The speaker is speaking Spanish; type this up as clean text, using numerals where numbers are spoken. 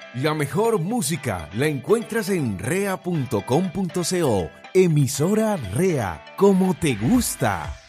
La mejor música la encuentras en rea.com.co. Emisora Rea, como te gusta.